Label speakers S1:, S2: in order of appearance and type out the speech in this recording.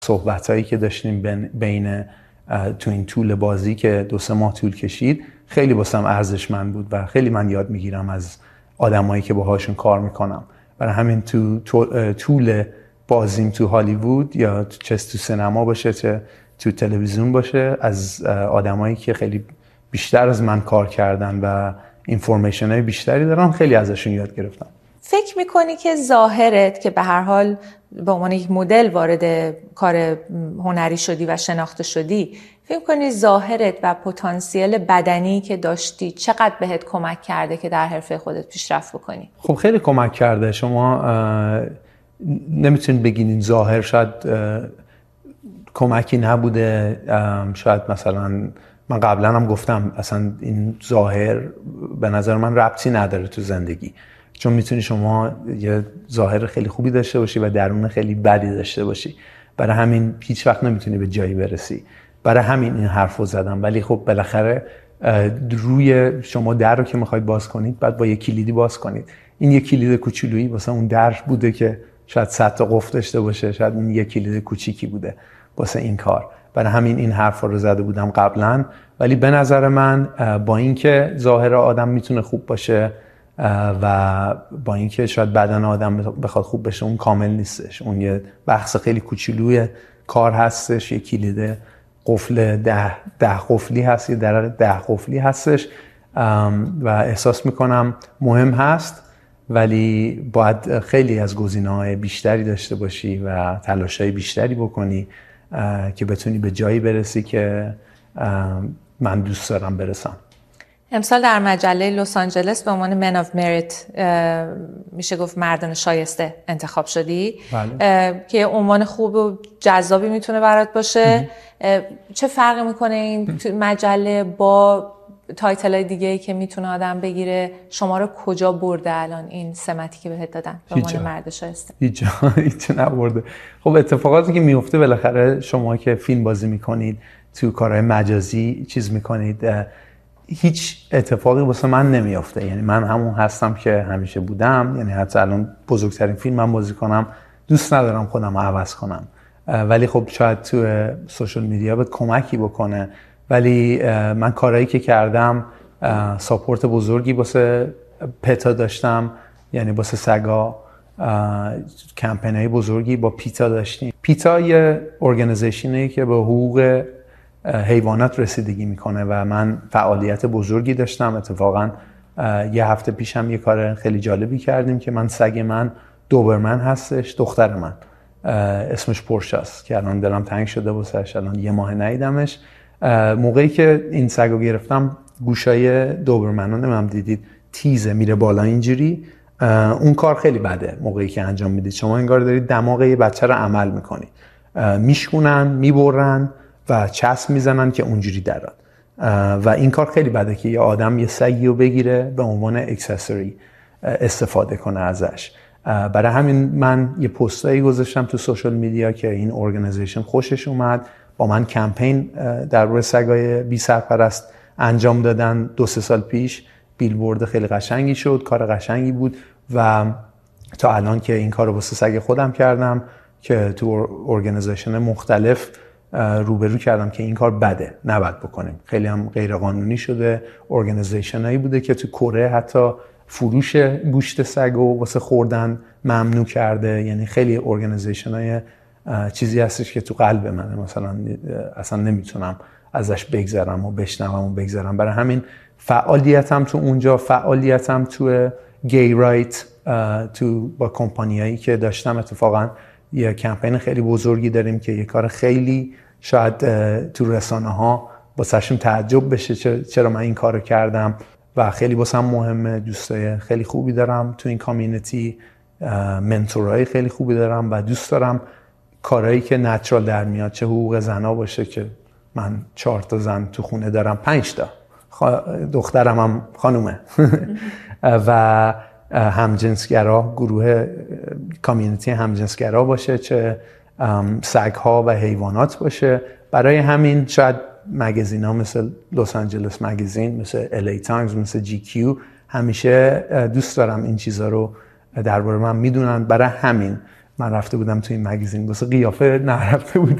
S1: صحبتایی که داشتیم بین تو این طول بازی که 2-3 ماه طول کشید خیلی واسم ارزشمند بود و خیلی من یاد میگیرم از آدمایی که باهاشون کار میکنم. برای همین تو طول بازیم تو هالیوود یا چه تو سینما باشه چه تو تلویزیون باشه از آدمایی که خیلی بیشتر از من کار کردن و اینفورمیشن‌های بیشتری دارن خیلی ازشون یاد گرفتم.
S2: فکر میکنی که ظاهرت که به هر حال به عنوان یک مدل وارد کار هنری شدی و شناخته شدی، فکر میکنی ظاهرت و پتانسیل بدنی که داشتی چقدر بهت کمک کرده که در حرفه خودت پیشرفت بکنی؟
S1: خب خیلی کمک کرده. شما نمیتونید بگین این ظاهر شاید کمکی نبوده، شاید مثلا من قبلا هم گفتم اصلا این ظاهر به نظر من ربطی نداره تو زندگی، چون میتونی شما یه ظاهر خیلی خوبی داشته باشی و درون خیلی بدی داشته باشی، برای همین هیچ وقت نمیتونی به جایی برسی. برای همین این حرفو زدم. ولی خب بالاخره روی شما در رو که میخواید باز کنید بعد با یه کلیدی باز کنید. این یه کلید کوچولویی واسه اون در بوده که شاید 100 تا قفل داشته باشه، شاید این یه کلید کوچیکی بوده واسه این کار. برای همین این حرفا رو زده بودم قبلا. ولی به نظر من با اینکه ظاهر آدم میتونه خوب باشه و با اینکه شاید بدن آدم بخواد خوب بشه اون کامل نیستش. اون یه بخش خیلی کوچولوی کار هستش، یه کلید قفل 10 قفلی هست، یه در 10 قفلی هستش و احساس میکنم مهم هست، ولی باید خیلی از گزینه‌های بیشتری داشته باشی و تلاش‌های بیشتری بکنی که بتونی به جایی برسی که من دوست دارم برسم.
S2: امسال در مجله لس آنجلس به عنوان من آف مریت میشه گفت مردان شایسته انتخاب شدی. بله. که عنوان خوب و جذابی میتونه برات باشه. چه فرقی میکنه این مجله با تایتلای دیگه‌ای که میتونه آدم بگیره؟ شما رو کجا برده الان این سمتی که بهت دادن به عنوان مرد شایسته؟
S1: هیچ نبرده. خب اتفاقاتی که میفته بالاخره شما که فیلم بازی میکنید تو کارهای مجازی چیز میکنید، هیچ اتفاقی واسه من نمیافته. یعنی من همون هستم که همیشه بودم. یعنی حتی الان بزرگترین فیلمم بازی کنم دوست ندارم خودم رو عوض کنم، ولی خب شاید تو سوشال میدیا بهت کمکی بکنه. ولی من کارهایی که کردم ساپورت بزرگی واسه پتا داشتم، یعنی واسه سگا کمپینای بزرگی با پیتا داشتیم. پیتا یه ارگانیزیشنی که به حقوق حیوانات رسیدگی میکنه و من فعالیت بزرگی داشتم. اتفاقا یه هفته پیشم یه کار خیلی جالبی کردیم که من سگ من دوبرمن هستش، دختر من اسمش پورشاست که الان دلم تنگ شده واسش، الان 1 ماه ندیدمش. موقعی که این سگو گرفتم گوشای دوبرمنو نمیدونم دیدید تیزه میره بالا اینجوری، اون کار خیلی بده. موقعی که انجام میدید شما انگار دارید دماغ یه بچه رو عمل میکنید، میشکونن میبرن و چسب میزنن که اونجوری دراد و این کار خیلی بده که یه آدم یه سگی رو بگیره به عنوان اکسسوری استفاده کنه ازش. برای همین من یه پستایی گذاشتم تو سوشال میدیا که این ارگانیزیشن خوشش اومد، با من کمپین در روی سگای بی سرپرست انجام دادن 2-3 سال پیش. بیلبورد خیلی قشنگی شد، کار قشنگی بود و تا الان که این کارو واسه سگ خودم کردم که تو ارگانیزیشن مختلف روبرو کردم که این کار بده، نباید بکنیم. خیلی هم غیر قانونی شده. ارگانیزیشنایی بوده که تو کره حتی فروش گوشت سگو واسه خوردن ممنوع کرده. یعنی خیلی ارگانیزیشنای چیزی هستش که تو قلب منه، مثلا اصلا نمیتونم ازش بگذرم و بشنوم و بگذرم. برای همین فعالیتم تو اونجا، فعالیتم تو گی رایت، تو با کمپانیایی که داشتم. اتفاقا یه کمپین خیلی بزرگی داریم که یه کار خیلی شاید تو رسانه ها واسهشون تعجب بشه چرا من این کارو کردم و خیلی واسم مهمه. دوستای خیلی خوبی دارم تو این کامیونیتی، منتورای خیلی خوبی دارم و دوست دارم کارهایی که نچرال در میاد، چه حقوق زنا باشه که من 4 تا زن تو خونه دارم، 5 تا دخترم هم خانومه و همجنسگرا، گروه کامیونیتی همجنسگرا باشه، چه سگ‌ها و حیوانات باشه. برای همین شاید مگزین‌ها مثل لس آنجلس مگزین، مثل LA تایمز، مثل GQ همیشه دوست دارم این چیزا رو درباره من میدونن. برای همین من رفته بودم تو این مگزین، واسه قیافه نرفته بودم.